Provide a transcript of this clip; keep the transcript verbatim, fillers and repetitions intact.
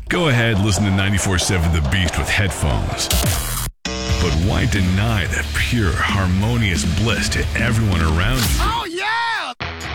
Go ahead, listen to ninety-four point seven The Beast with headphones. But why deny that pure, harmonious bliss to everyone around you? Oh,